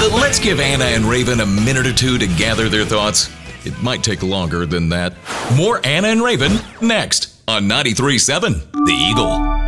Let's give Anna and Raven a minute or two to gather their thoughts. It might take longer than that. More Anna and Raven next on 93.7 The Eagle.